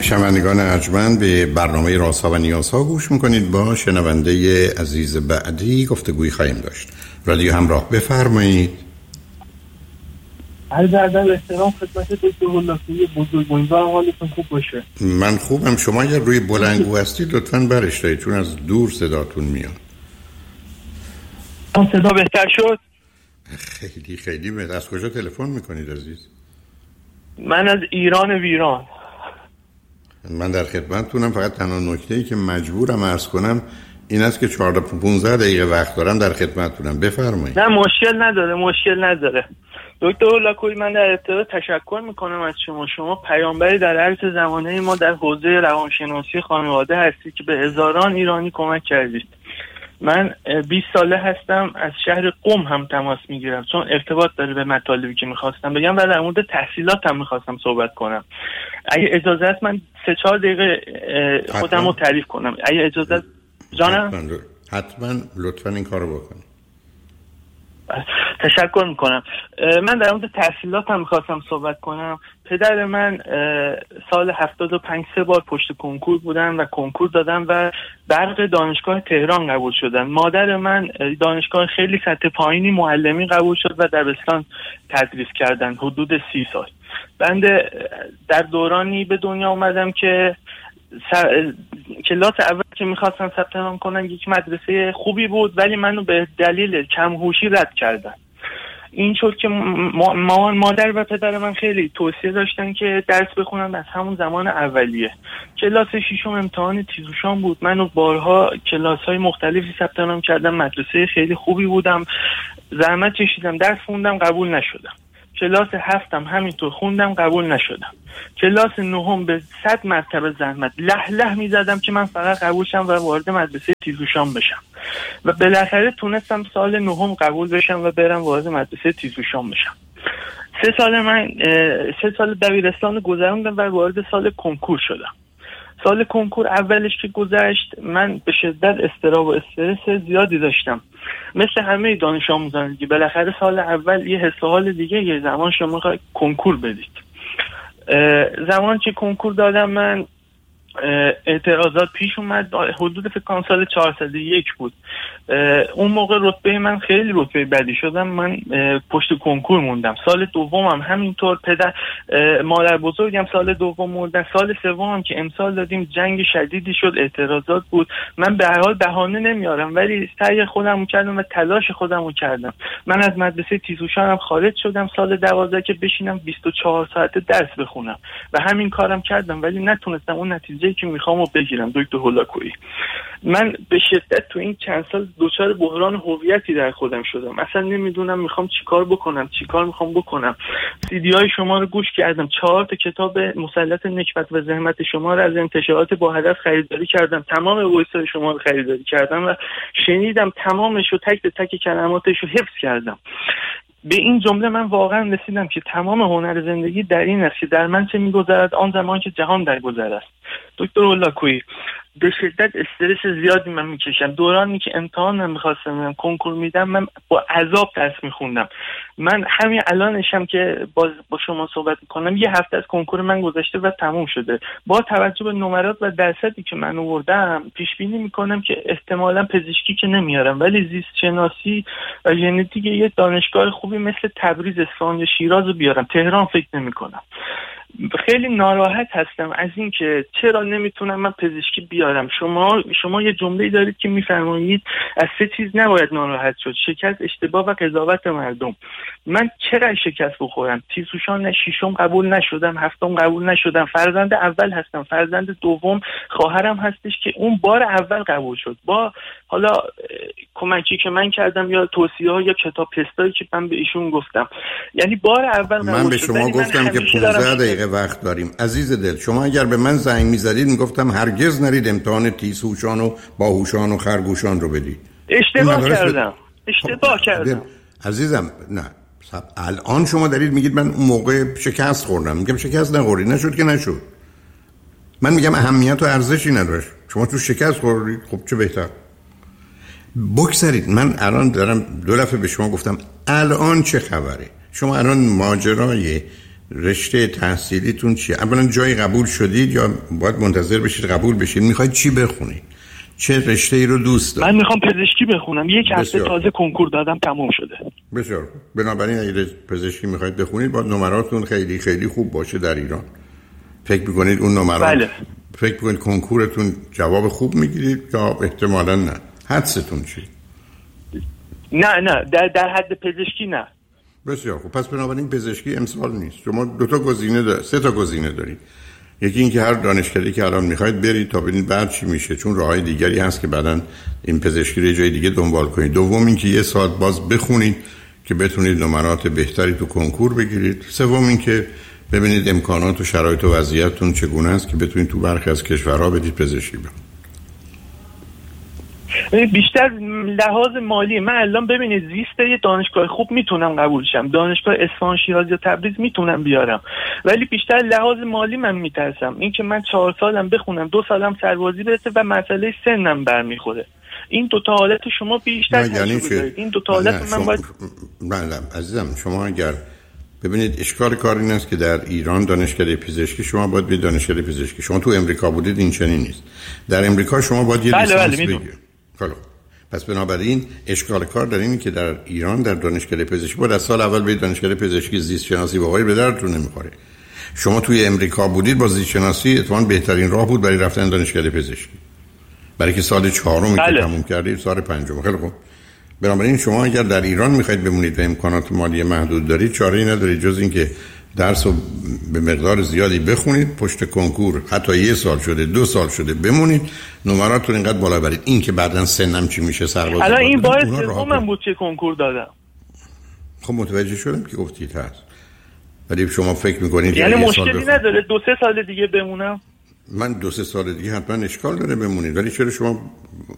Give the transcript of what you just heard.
شنوندگان ارجمند، به برنامه رازها و نیازها گوش میکنید. با شنونده عزیز بعدی گفتگوی خواهیم داشت. رادیو همراه، بفرمایید. عرض ادب احترام خدمت دکتر هولناکی بزرگ، امیدوارم حالتون خوب باشه. من خوبم. شما اگر روی بلندگو هستید لطفاً برش دارید، چون از دور صداتون میاد. صدا بهتر شد؟ خیلی خیلی بهتر. از کجا تلفن میکنید عزیز؟ من از ایران ویران. من در خدمتتونم. فقط تنها نکته‌ای که مجبورم عرض کنم این است که 14-15 دقیقه وقت دارم، در خدمتتونم. بفرمایید. نه مشکل نداره. دکتر هولاکویی، من در ابتدا تشکر میکنم از شما پیامبری در عرض زمانه ما در حوزه روانشناسی خانواده هستید که به هزاران ایرانی کمک کردید. من 20 ساله هستم، از شهر قم هم تماس میگیرم چون ارتباط داره به مطالبی که میخواستم بگم و در مورد تحصیلاتم میخواستم صحبت کنم. اگه اجازه است من 3-4 دقیقه خودم رو تعریف کنم. اگه اجازه است جانم؟ حتما لطفا این کارو بکنید. تشکر میکنم. من در مورد تحصیلاتم میخواستم صحبت کنم. پدر من سال 75 3 بار پشت کنکور بودن و کنکور دادن و برق دانشگاه تهران قبول شدن. مادر من دانشگاه خیلی سطح پایینی معلمی قبول شد و دبستان تدریس کردن حدود 30 سال. بنده در دورانی به دنیا اومدم که کلاس اول که میخواستم ثبت نام کنم یک مدرسه خوبی بود، ولی منو به دلیل کم‌هوشی رد کردن. این شد که مادر و پدر من خیلی توصیه داشتن که درس بخونم از همون زمان اولیه. کلاس 6 امتحان تیزوشان بود. منو بارها کلاس‌های مختلفی ثبت نام کردم، مدرسه خیلی خوبی بودم، زحمت کشیدم، درس خوندم، قبول نشدم. کلاس 7 همینطور خوندم، قبول نشدم. کلاس 9 به 100 مرتبه زحمت له می‌زدم که من فقط قبول شم و وارد مدرسه تیزوشان بشم و بالاخره تونستم سال 9 قبول بشم و برم وارد مدرسه تیزوشان بشم. 3 سال دبیرستان گذروندم و وارد سال کنکور شدم. سال کنکور اولش که گذشت من به شدت اضطراب و استرس زیادی داشتم، مثل همه دانش آموزان دیگه. بالاخره سال اول یه حس و حال دیگه، یه زمان شما کنکور بدید. زمان که کنکور دادم من اعتراضات پیش اومد. حدود فکر کنم سال 401 بود. اون موقع رتبه من خیلی رتبه بدی شدم، من پشت کنکور موندم. سال دومم همینطور. مادر بزرگم سال دوم موندن. سال سومم که امسال دادیم جنگ شدیدی شد، اعتراضات بود. من به هر حال بهانه نمیارم، ولی سعی خودم کردم و تلاش خودم کردم. من از مدرسه تیزوشانم خارج شدم سال 12 که بشینم 24 ساعت درس بخونم و همین کارم کردم، ولی نتونستم اون نتیجه‌ای که میخوامو بگیرم. دکتر هولاکویی، من به شدت تو این چند سال دچار بحران هویتی در خودم شدم. اصلا نمیدونم میخوام چیکار بکنم، چیکار میخوام بکنم. CD های شما رو گوش کردم، 4 تا کتاب مسلط نکبت و زحمت شما رو از انتشارات با هدف خریداری کردم، تمام وایس‌های شما رو خریداری کردم و شنیدم تمامش رو، تک به تک کلماتش رو حفظ کردم. به این جمله من واقعا رسیدم که تمام هنر زندگی در این است که در من چه می‌گذرد آن زمان که جهان در گذر است. دکتر هولاکویی، به شدت استرس زیادی من میکشم. دورانی که امتحان نمیخواستم کنکور میدم من با عذاب درس میخوندم. من همین الانشم که با شما صحبت میکنم 1 هفته از کنکور من گذشته و تموم شده. با توجه به نمرات و درصدی که من آوردم پیش بینی میکنم که احتمالاً پزشکی که نمیارم، ولی زیست شناسی و ژنتیک یه دانشگاه خوبی مثل تبریز، اصفهان یا شیراز رو بیارم. تهران فکر نمیکنم. خیلی ناراحت هستم از این که چرا نمیتونم من پزشکی بیارم. شما یه جمله‌ای دارید که میفرمایید از 3 چیز نباید ناراحت شد: شکست، اشتباه و قضاوت مردم. من چرا شکست بخورم؟ تیزوشان 6 قبول نشدم، 7 قبول نشدم. فرزند اول هستم، فرزند دوم خواهرم هستش که اون بار اول قبول شد. با حالا کمکی که من کردم یا توصیه‌ها یا کتاب تستایی که من به ایشون گفتم، یعنی بار اول قبول شد. من به شما گفتم که 15 دقیقه وقت داریم. عزیز دل، شما اگر به من زنگ می‌زدید میگفتم هرگز نرید امتحان تیزهوشان و باهوشان و خرگوشان رو بدید. اشتباه کردم. عزیزم نه، الان شما دارید میگید من اون موقع شکست خوردم. میگم شکست نخورید، نشد که نشد. من میگم اهمیت و ارزشی نداشت. شما تو شکست خوردید، خب چه بهتر. بگذارید. من الان دارم 2 دفعه به شما گفتم الان چه خبره. شما الان ماجرای رشته تحصیلیتون چیه؟ اولا جای قبول شدید یا باید منتظر بشید قبول بشید؟ میخواید چی بخونید؟ چه رشته ای رو دوست دارید؟ من میخوام پزشکی بخونم. یک هفته تازه کنکور دادم تموم شده. بسیار. بنابراین اگه پزشکی میخواید بخونید باید نمراتون خیلی خیلی خوب باشه در ایران. فکر میکنید اون نمرات بله. فکر میکنید کنکورتون جواب خوب میگیرید یا احتمالاً نه؟ حدستون چی؟ نه در حد پزشکی نه. بسیار خوب. پس بنابراین پزشکی امسال نیست. شما 2 تا گزینه دارید، 3 تا گزینه دارید. یکی این که هر دانشکده که الان میخواید برید تا ببینید بعد چی میشه، چون راههای دیگری هست که بعداً این پزشکی رو جای دیگه دنبال کنید. دوم این که یه ساعت باز بخونید که بتونید نمرات بهتری تو کنکور بگیرید. سوم این که ببینید امکانات و شرایط و وضعیتتون چگونه است که بتونید تو برخی از کشورها بدید پزشکی بخونید. بیشتر لحاظ مالی. من الان ببینید زیست یه دانشگاه خوب میتونم قبول شم، دانشگاه اصفهان، شیراز یا تبریز میتونم بیارم، ولی بیشتر لحاظ مالی من میترسم. این که من 4 سالم بخونم 2 سالم سربازی برسه و مسئله سنم برمیخوره. این 2 تا حالت شما بیشتر تجربه دارید. این 2 تا حالت من باید عزیزم شما اگر ببینید اشکال کار این است که در ایران دانشکده پزشکی شما باید به دانشکده پزشکی، شما تو امریکا بودید این چنین نیست. در امریکا شما باید یه لیسانس بگیرید. خب پس بنابراین اشکال کار در اینه که در ایران در دانشکده پزشکی باید از سال اول به دانشکده پزشکی زیست شناسی واقعی به درتون نمیخوره. شما توی امریکا بودید با زیست شناسی اتفاقاً بهترین راه بود برای رفتن دانشکده پزشکی، برای که سال 4 که تموم کردید سال 5. خیلی خوب. بنابراین شما اگر در ایران میخواید بمونید و امکانات مالی محدود دارید چاره‌ای ندارید جز اینکه درس رو به مقدار زیادی بخونید، پشت کنکور حتی 1 سال شده 2 سال شده بمونید، نمراتتون اینقدر بالا برید. این که بعداً سنم چی میشه سرباز الان این باعث من بود که کنکور دادم. خب متوجه شدم که گفتید هست، ولی شما فکر میکنید یعنی مشکلی نداره 2-3 سال دیگه بمونم؟ من 2-3 سال دیگه حتما اشکال داره بمونید، ولی چرا شما